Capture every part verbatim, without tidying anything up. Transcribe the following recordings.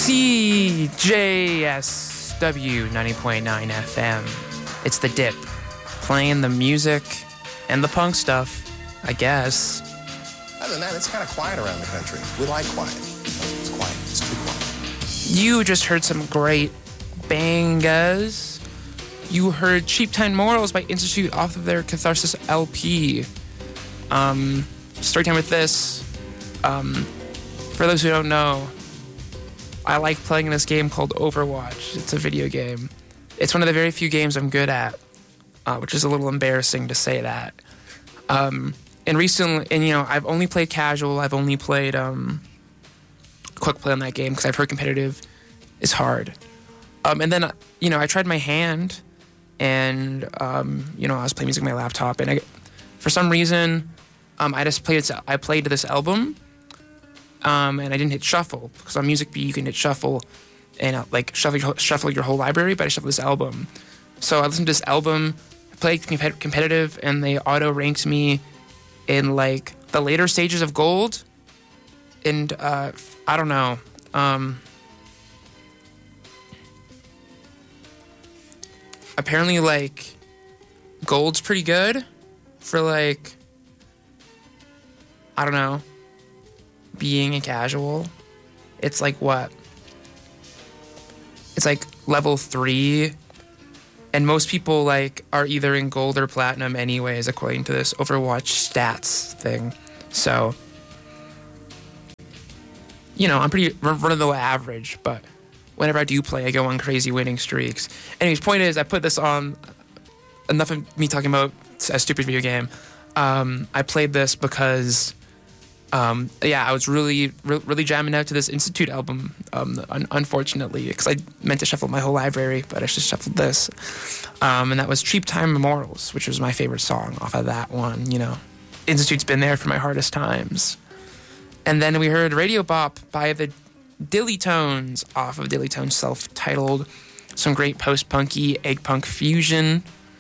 C J S W ninety point nine F M. It's The Dip, playing the music and the punk stuff, I guess. Other than that, it's kind of quiet around the country. We like quiet. It's quiet. It's too quiet. You just heard some great bangers. You heard Cheap Time Morals by Institute off of their Catharsis L P. Um, story time with this. Um, for those who don't know, I like playing this game called Overwatch. It's a video game. It's one of the very few games I'm good at, uh, which is a little embarrassing to say that. Um, and recently, and you know, I've only played casual. I've only played um, quick play on that game because I've heard competitive is hard. Um, and then, you know, I tried my hand, and um, you know, I was playing music on my laptop, and I, for some reason, um, I just played. I played this album. Um, and I didn't hit shuffle because on Music B you can hit shuffle and uh, like shuffle your, shuffle your whole library, but I shuffled this album. So I listened to this album, I played compet- competitive, and they auto ranked me in like the later stages of gold. And uh, I don't know. Um, apparently, like gold's pretty good for like I don't know. Being a casual, it's like what? It's like level three, and most people like are either in gold or platinum anyways, according to this Overwatch stats thing. So, you know, I'm pretty run-of-the-mill average, but whenever I do play, I go on crazy winning streaks. Anyways, point is, I put this on. Enough of me talking about a stupid video game. Um, I played this because. Um, yeah, I was really, re- really jamming out to this Institute album, um, un- unfortunately, because I meant to shuffle my whole library, but I just shuffled this. Um, and that was Cheap Time Memorials, which was my favorite song off of that one, you know. Institute's been there for my hardest times. And then we heard Radio Bop by the Dilly Tones off of Dilly Tones' self-titled. Some great post-punky, egg punk fusion.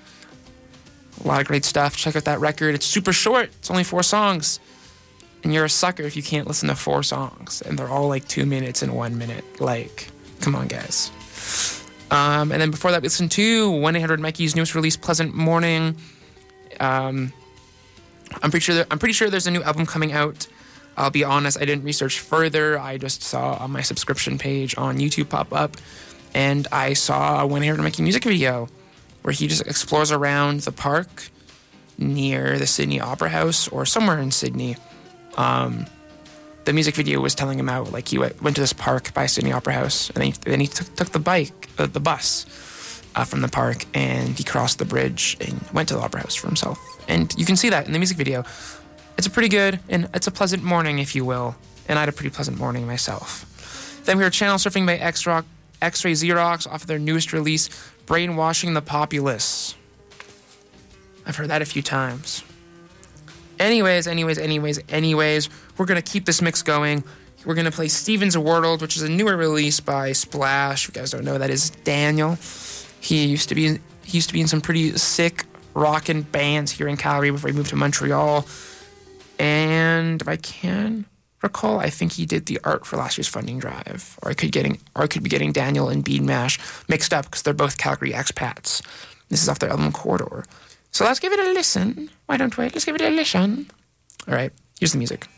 A lot of great stuff. Check out that record. It's super short. It's only four songs. And you're a sucker if you can't listen to four songs. And they're all like two minutes and one minute. Like, come on, guys. Um, and then before that, we listened to one eight hundred Mikey's newest release, Pleasant Morning. Um, I'm pretty sure that, I'm pretty sure there's a new album coming out. I'll be honest, I didn't research further. I just saw on my subscription page on YouTube pop up. And I saw a one eight hundred Mikey music video where he just explores around the park near the Sydney Opera House or somewhere in Sydney. Um, the music video was telling him out, like he went, went to this park by Sydney Opera House, and then he, then he took, took the bike, uh, the bus, uh, from the park, and he crossed the bridge and went to the Opera House for himself. And you can see that in the music video. It's a pretty good, and it's a pleasant morning, if you will. And I had a pretty pleasant morning myself. Then we heard Channel Surfing by X-Rock, X-Ray Xerox off of their newest release, Brainwashing the Populace. I've heard that a few times. Anyways, anyways, anyways, anyways, we're going to keep this mix going. We're going to play Steven's World, which is a newer release by Splash. If you guys don't know, that is Daniel. He used to be in, he used to be in some pretty sick rockin' bands here in Calgary before he moved to Montreal. And if I can recall, I think he did the art for last year's funding drive. Or I could getting or I could be getting Daniel and Bean Mash mixed up because they're both Calgary expats. This is off their album Corridor. So let's give it a listen. Why don't we? Let's give it a listen. All right, here's the music.